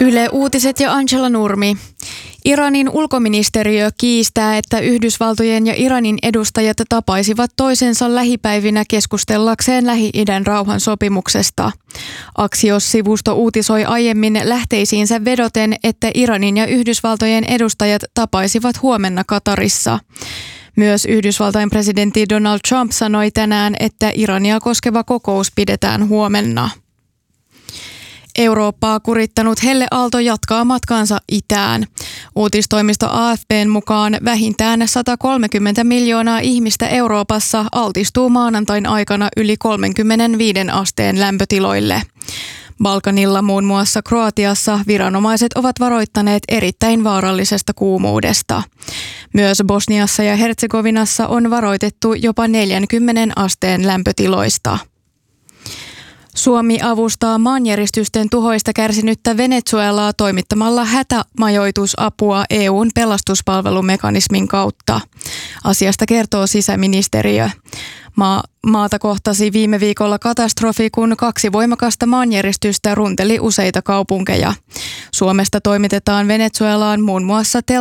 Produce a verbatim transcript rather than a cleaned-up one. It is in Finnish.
Yle Uutiset ja Angela Nurmi. Iranin ulkoministeriö kiistää, että Yhdysvaltojen ja Iranin edustajat tapaisivat toisensa lähipäivinä keskustellakseen Lähi-idän rauhansopimuksesta. Axios-sivusto uutisoi aiemmin lähteisiinsä vedoten, että Iranin ja Yhdysvaltojen edustajat tapaisivat huomenna Katarissa. Myös Yhdysvaltain presidentti Donald Trump sanoi tänään, että Irania koskeva kokous pidetään huomenna. Eurooppaa kurittanut helleaalto jatkaa matkaansa itään. Uutistoimisto A F P:n mukaan vähintään sata kolmekymmentä miljoonaa ihmistä Euroopassa altistuu maanantain aikana yli kolmekymmentäviisi asteen lämpötiloille. Balkanilla, muun muassa Kroatiassa, viranomaiset ovat varoittaneet erittäin vaarallisesta kuumuudesta. Myös Bosniassa ja Herzegovinassa on varoitettu jopa neljäkymmentä asteen lämpötiloista. Suomi avustaa maanjäristysten tuhoista kärsinyttä Venezuelaa toimittamalla hätämajoitusapua E U:n pelastuspalvelumekanismin kautta. Asiasta kertoo sisäministeriö. Maa, maata kohtasi viime viikolla katastrofi, kun kaksi voimakasta maanjäristystä runteli useita kaupunkeja. Suomesta toimitetaan Venezuelaan muun muassa tel-